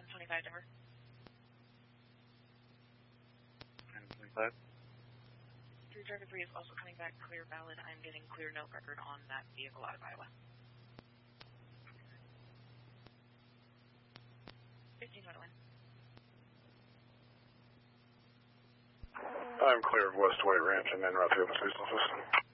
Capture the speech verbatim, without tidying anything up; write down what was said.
ten twenty-five Denver. ten twenty-five. three Driver three is also coming back clear valid. I'm getting clear note record on that vehicle out of Iowa. fifteen Wetland. I'm clear of West White Ranch and then route to the police office.